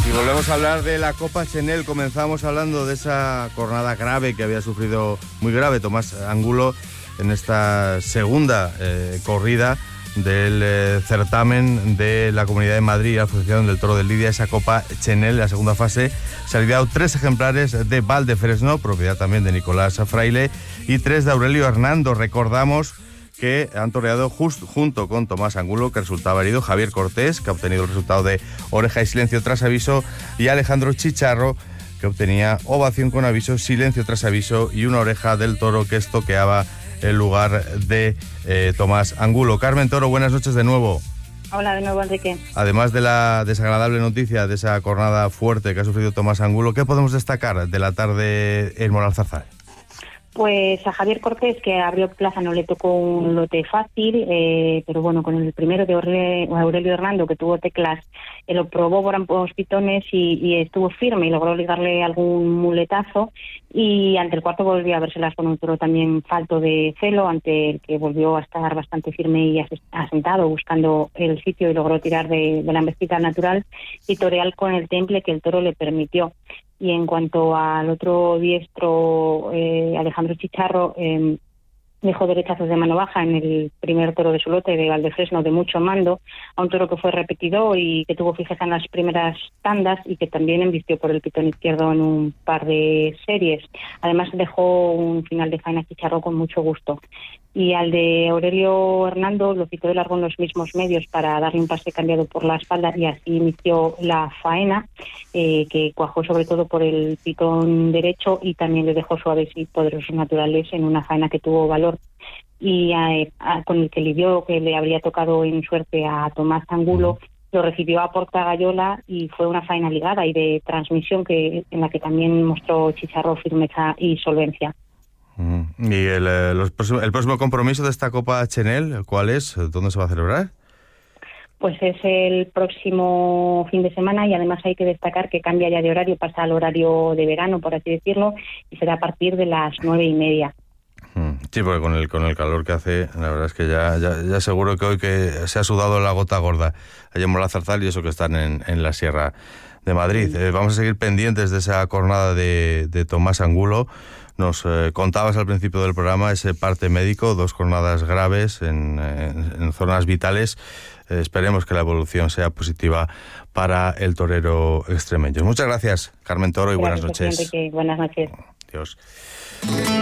Y volvemos a hablar de la Copa Chenel. Comenzamos hablando de esa jornada grave que había sufrido, muy grave, Tomás Angulo en esta segunda corrida del certamen de la Comunidad de Madrid y la Asociación del Toro de Lidia, esa Copa Chenel. En la segunda fase se han lidiado 3 ejemplares de Valdefresno, propiedad también de Nicolás Fraile, y 3 de Aurelio Hernando. Recordamos que han toreado junto con Tomás Angulo, que resultaba herido, Javier Cortés, que ha obtenido el resultado de oreja y silencio tras aviso, y Alejandro Chicharro, que obtenía ovación con aviso, silencio tras aviso y una oreja del toro que estoqueaba el lugar de Tomás Angulo. Carmen Toro, buenas noches de nuevo. Hola de nuevo, Enrique. Además de la desagradable noticia de esa jornada fuerte que ha sufrido Tomás Angulo, ¿qué podemos destacar de la tarde en Moralzarzal? Pues a Javier Cortés, que abrió plaza, no le tocó un lote fácil, pero bueno, con el primero de Aurelio Hernando, que tuvo teclas, lo probó por ambos pitones y estuvo firme y logró ligarle algún muletazo, y ante el cuarto volvió a vérselas con un toro también falto de celo, ante el que volvió a estar bastante firme y asentado buscando el sitio, y logró tirar de la embestida natural y torear con el temple que el toro le permitió. Y en cuanto al otro diestro, Alejandro Chicharro, dejó derechazos de mano baja en el primer toro de su lote de Valdefresno de mucho mando, a un toro que fue repetido y que tuvo fijeza en las primeras tandas y que también embistió por el pitón izquierdo en un par de series. Además dejó un final de faena Chicharro con mucho gusto. Y al de Aurelio Hernando lo quitó de largo en los mismos medios para darle un pase cambiado por la espalda, y así inició la faena, que cuajó sobre todo por el pitón derecho y también le dejó suaves y poderosos naturales en una faena que tuvo valor. Y con el que lidió, que le habría tocado en suerte a Tomás Angulo, lo recibió a Portagayola y fue una faena ligada y de transmisión en la que también mostró Chicharro firmeza y solvencia. ¿Y el próximo compromiso de esta Copa Chenel, cuál es? ¿Dónde se va a celebrar? Pues es el próximo fin de semana, y además hay que destacar que cambia ya de horario, pasa al horario de verano, por así decirlo, y será a partir de las 9:30. Sí, porque con el calor que hace, la verdad es que ya seguro que hoy que se ha sudado la gota gorda allá en Moralzarzal, y eso que están en la Sierra de Madrid. Vamos a seguir pendientes de esa jornada de Tomás Angulo. Nos contabas al principio del programa ese parte médico, 2 jornadas graves en zonas vitales. Esperemos que la evolución sea positiva para el torero extremeño. Muchas gracias, Carmen Toro, y buenas noches. Buenas noches. Adiós.